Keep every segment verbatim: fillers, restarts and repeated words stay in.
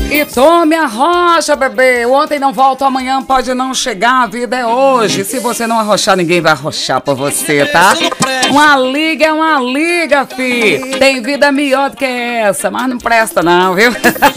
E tome a rocha, bebê. Ontem não volta, amanhã pode não chegar. A vida é hoje. Se você não arrochar, ninguém vai arrochar por você, tá? Uma liga é uma liga, fi. Tem vida melhor do que essa, mas não presta não, viu?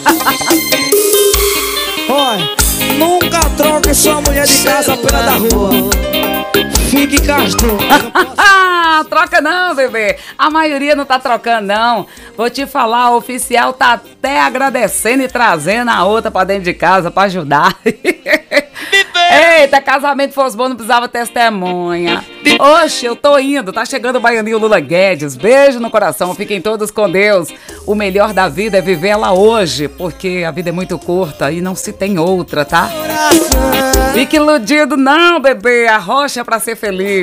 Olha, nunca troque sua mulher de casa pela da rua. Fique castor. Troca não, bebê. A maioria não tá trocando, não. Vou te falar, o oficial tá até agradecendo e trazendo a outra pra dentro de casa pra ajudar. Eita, casamento fosse bom, não precisava testemunha. Oxe, eu tô indo. Tá chegando o baianinho Lula Guedes. Beijo no coração, fiquem todos com Deus. O melhor da vida é viver ela hoje, porque a vida é muito curta e não se tem outra, tá? Fique iludido não, bebê. A rocha é pra ser feliz.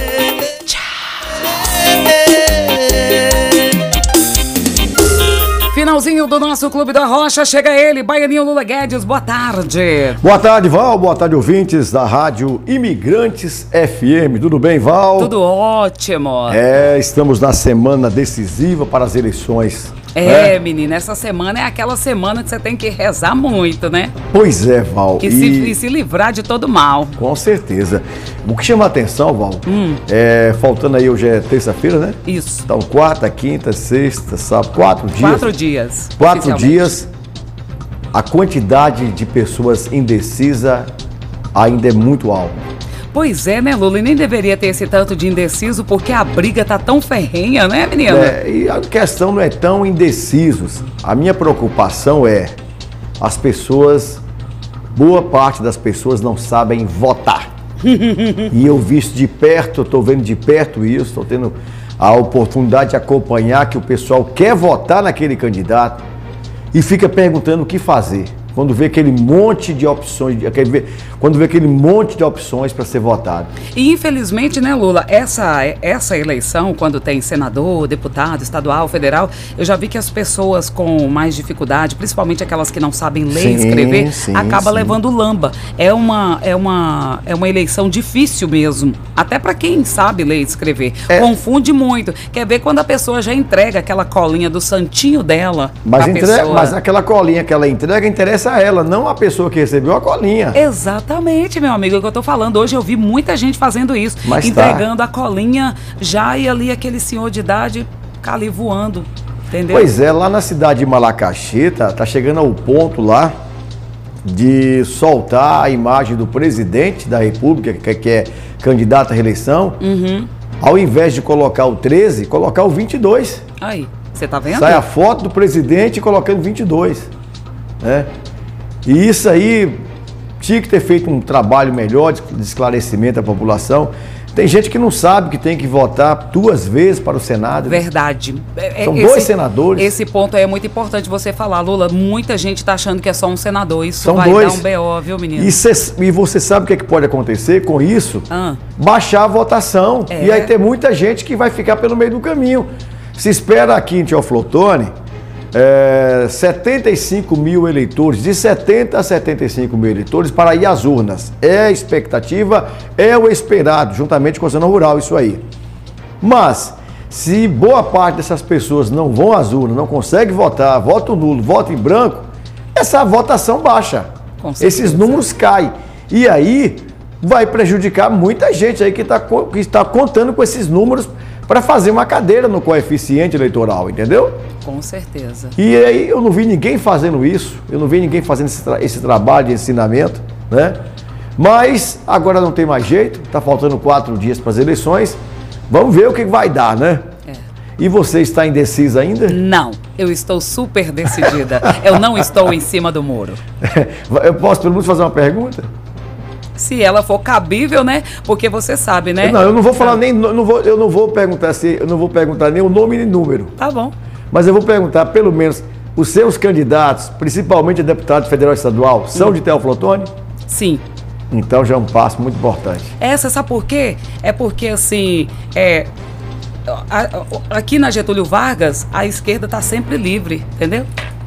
Finalzinho do nosso Clube da Rocha, chega ele, baianinho Lula Guedes, boa tarde. Boa tarde, Val, boa tarde, ouvintes da Rádio Imigrantes F M, tudo bem, Val? Tudo ótimo. É, estamos na semana decisiva para as eleições. É, é, menina, essa semana é aquela semana que você tem que rezar muito, né? Pois é, Val. E, e... Se, e se livrar de todo mal. Com certeza. O que chama a atenção, Val, hum. é, faltando aí, hoje é terça-feira, né? Isso. Então, quarta, quinta, sexta, sábado, quatro dias. Quatro dias. Quatro dias, a quantidade de pessoas indecisas ainda é muito alta. Pois é, né, Lula? E nem deveria ter esse tanto de indeciso, porque a briga tá tão ferrenha, né, menina? É, e a questão não é tão indecisos. A minha preocupação é as pessoas, boa parte das pessoas não sabem votar. E eu visto de perto, eu tô vendo de perto isso, tô tendo a oportunidade de acompanhar que o pessoal quer votar naquele candidato e fica perguntando o que fazer. Quando vê aquele monte de opções, quando vê aquele monte de opções para ser votado. E infelizmente, né, Lula, essa, essa eleição, quando tem senador, deputado, estadual, federal, eu já vi que as pessoas com mais dificuldade, principalmente aquelas que não sabem ler e escrever, sim, acaba sim. levando lamba. É uma, é, uma, é uma eleição difícil mesmo, até para quem sabe ler e escrever. É. Confunde muito. Quer ver quando a pessoa já entrega aquela colinha do santinho dela mas, pra entrega, pessoa... mas aquela colinha que ela entrega, interessa a ela, não a pessoa que recebeu a colinha. Exatamente, meu amigo, é o que eu tô falando. Hoje eu vi muita gente fazendo isso, mas entregando tá. a colinha já e ali aquele senhor de idade ficar ali voando, entendeu? Pois é, lá na cidade de Malacaxi, tá, tá chegando ao ponto lá de soltar a imagem do presidente da República, que, que é candidato à reeleição, uhum. ao invés de colocar o treze, colocar o vinte e dois. Aí, você tá vendo? Sai a foto do presidente colocando vinte e dois, né? E isso aí tinha que ter feito um trabalho melhor de esclarecimento da população. Tem gente que não sabe que tem que votar duas vezes para o Senado. Verdade. São esse, dois senadores. Esse ponto aí é muito importante você falar, Lula. Muita gente está achando que é só um senador. Isso São vai dois. dar um B O, viu, menino? E, cê, e você sabe o que, é que pode acontecer com isso? Ah. Baixar a votação. É. E aí tem muita gente que vai ficar pelo meio do caminho. Se espera aqui em Teoflotone... É, setenta e cinco mil eleitores, de setenta a setenta e cinco mil eleitores para ir às urnas. É a expectativa, é o esperado, juntamente com a zona rural, isso aí. Mas, se boa parte dessas pessoas não vão às urnas, não conseguem votar, voto nulo, voto em branco, essa votação baixa. Esses números caem. E aí, vai prejudicar muita gente aí que está que está contando com esses números para fazer uma cadeira no coeficiente eleitoral, entendeu? Com certeza. E aí eu não vi ninguém fazendo isso, eu não vi ninguém fazendo esse, tra esse trabalho de ensinamento, né? Mas agora não tem mais jeito, tá faltando quatro dias para as eleições, vamos ver o que vai dar, né? É. E você está indecisa ainda? Não, eu estou super decidida, eu não estou em cima do muro. Eu posso pelo menos fazer uma pergunta? Se ela for cabível, né? Porque você sabe, né? Não, eu não vou falar nem, não vou, eu não vou perguntar se, eu não vou perguntar nem o nome nem número. Tá bom. Mas eu vou perguntar, pelo menos, os seus candidatos, principalmente a deputado federal e estadual, são hum. de Teoflotone? Sim. Então já é um passo muito importante. Essa, sabe por quê? É porque, assim, é, a, a, aqui na Getúlio Vargas, a esquerda está sempre livre, entendeu?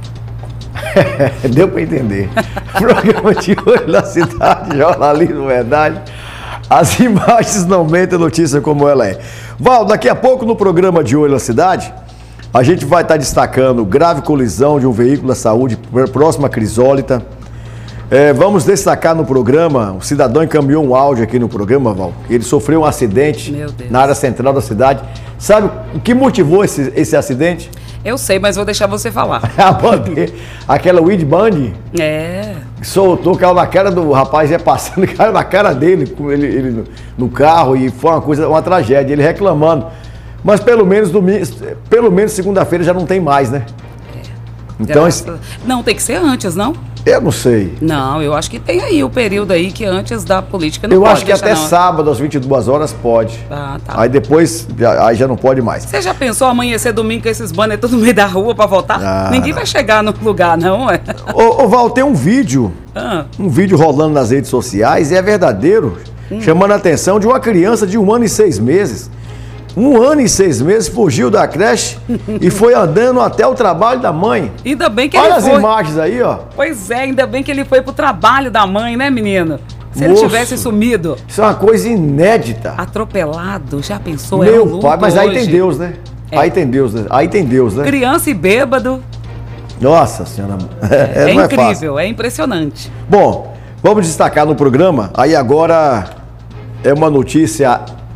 Deu para entender. Programa de hoje na cidade, jornalismo verdade. As imagens não mentem, a notícia como ela é. Val, daqui a pouco no programa de Olho na Cidade, A gente vai estar destacando grave colisão de um veículo da saúde próximo à Crisólita. É, vamos destacar no programa, o cidadão encaminhou um áudio aqui no programa, Val. Ele sofreu um acidente na área central da cidade. Sabe o que motivou esse, esse acidente? Eu sei, mas vou deixar você falar. A bandeira, aquela weed band. É. Soltou, caiu na cara do rapaz, ia passando, caiu na cara dele, com ele, ele no, no carro, e foi uma coisa, uma tragédia, ele reclamando. Mas pelo menos domingo, pelo menos segunda-feira já não tem mais, né? É. Então, esse... Não, tem que ser antes, não? Eu não sei. Não, eu acho que tem aí o período aí que antes da política não eu pode. Eu acho que até não. sábado, às vinte e duas horas, pode. Ah, tá. Aí depois, já, aí já não pode mais. Você já pensou amanhecer domingo com esses banners todo no meio da rua pra votar? Ah, Ninguém não. vai chegar no lugar, não, é? Ô, ô Val, tem um vídeo, ah. um vídeo rolando nas redes sociais, e é verdadeiro, hum. chamando a atenção de uma criança de um ano e seis meses. Um ano e seis meses, fugiu da creche e foi andando até o trabalho da mãe. Ainda bem que Olha ele as foi. imagens aí, ó. Pois é, ainda bem que ele foi pro trabalho da mãe, né, menino? Se Moço, ele tivesse sumido. Isso é uma coisa inédita. Atropelado, já pensou? Meu é um pai, mas aí hoje. tem Deus, né? É. Aí tem Deus, né? Aí tem Deus, né? Criança e bêbado. Nossa Senhora. É, é não incrível, é, é impressionante. Bom, vamos destacar no programa. Aí agora é uma notícia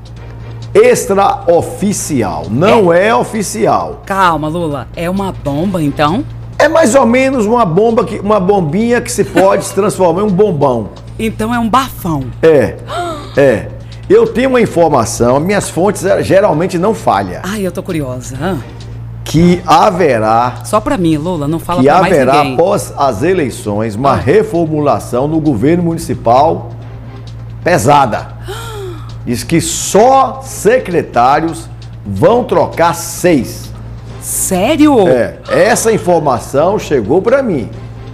extraoficial. Não é. é oficial. Calma, Lula. É uma bomba, então? É mais ou menos uma bomba, que, uma bombinha que se pode se transformar em um bombão. Então é um bafão. É, é. Eu tenho uma informação, minhas fontes geralmente não falham. Ai, eu tô curiosa. Ah. Que haverá... Só pra mim, Lula, não fala que pra mais ninguém. haverá, após as eleições, uma ah. reformulação no governo municipal pesada. Diz que só secretários vão trocar seis. Sério? É, essa informação chegou para mim.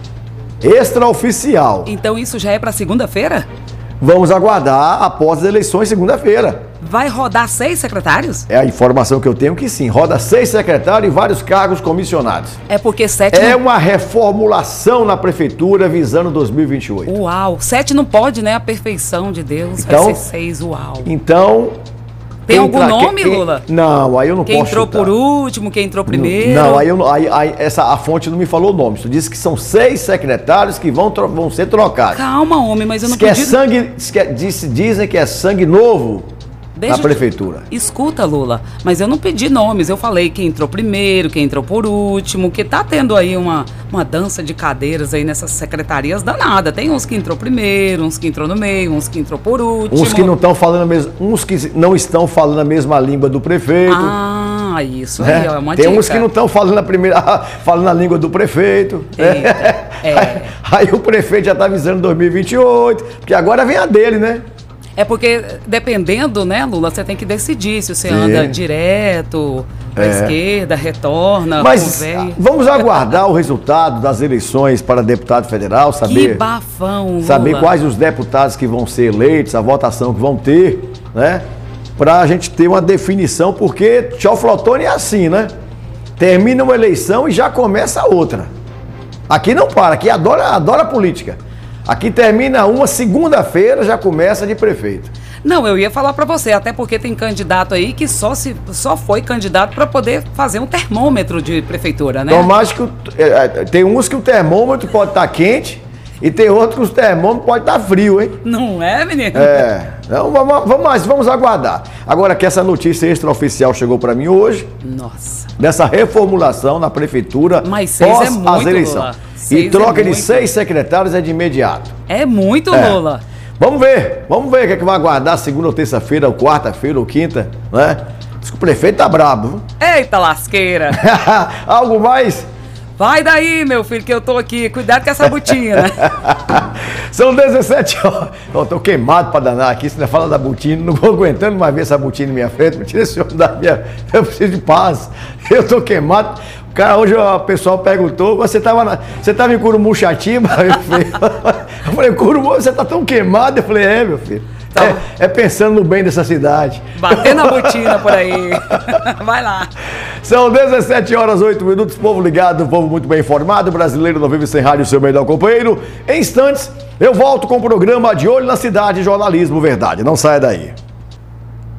Extraoficial. Então isso já é para segunda-feira? Vamos aguardar após as eleições segunda-feira. Vai rodar seis secretários? É a informação que eu tenho que sim. Roda seis secretários e vários cargos comissionados. É porque sete... É não... uma reformulação na prefeitura visando dois mil e vinte e oito. Uau, sete não pode, né? A perfeição de Deus. Então, vai ser seis, uau. Então... Tem algum entra, nome, quem, Lula? Não, aí eu não quem posso entrou chutar. por último, quem entrou primeiro? Não, aí, eu, aí, aí essa, a fonte não me falou o nome. Tu disse que são seis secretários que vão, vão ser trocados. Calma, homem, mas eu não diz que pedi... é sangue, diz que, diz, dizem que é sangue novo Deixa na prefeitura. De... Escuta, Lula, mas eu não pedi nomes. Eu falei quem entrou primeiro, quem entrou por último, que tá tendo aí uma, uma dança de cadeiras aí nessas secretarias danada. Tem uns que entrou primeiro, uns que entrou no meio, uns que entrou por último. Uns que não estão falando a mesma, uns que não estão falando a mesma língua do prefeito. Ah, isso aí, é, é uma Tem dica. uns que não estão falando a primeira, falando a língua do prefeito. Eita, é. Aí, aí o prefeito já está avisando dois mil e vinte e oito, porque agora vem a dele, né? É porque, dependendo, né, Lula, você tem que decidir se você Sim. anda direto, à É. esquerda, retorna, Mas convém. vamos aguardar o resultado das eleições para deputado federal, saber, Que bafão, Lula. saber quais os deputados que vão ser eleitos, a votação que vão ter, né? Para a gente ter uma definição, porque Teoflotone é assim, né? Termina uma eleição e já começa outra. Aqui não para, aqui adora, adora política. Aqui termina uma, segunda-feira já começa de prefeito. Não, eu ia falar pra você, até porque tem candidato aí que só, se, só foi candidato pra poder fazer um termômetro de prefeitura, né? Então, mais que o, é, tem uns que o termômetro pode estar quente e tem outros que o termômetro pode estar frio, hein? Não é, menino? É, então vamos, vamos, vamos aguardar. Agora que essa notícia extraoficial chegou para mim hoje, Nossa. dessa reformulação na prefeitura Mas seis pós é muito, as eleições. Lula. E Seis troca é de muito. seis secretários é de imediato. É muito, É. Lula. Vamos ver, vamos ver o que é que vai aguardar segunda ou terça-feira, ou quarta-feira, ou quinta, né? Diz que o prefeito tá brabo. Eita lasqueira. Algo mais? Vai daí, meu filho, que eu tô aqui. Cuidado com essa botina. São dezessete horas. Eu tô queimado pra danar aqui. Se não fala da botina, não vou aguentando mais ver essa botina na minha frente. Me tira esse homem da minha. Eu preciso de paz. Eu tô queimado. O cara, hoje o pessoal perguntou, você tava, na, você tava em Curumuxatiba? Eu falei, eu falei, Curumu, você tá tão queimado? Eu falei, é, meu filho. Tá. É, é pensando no bem dessa cidade. Batendo a botina por aí. Vai lá. São dezessete horas, oito minutos. Povo ligado, povo muito bem informado. Brasileiro não vive sem rádio, seu melhor companheiro. Em instantes, eu volto com o programa De Olho na Cidade, Jornalismo Verdade. Não saia daí.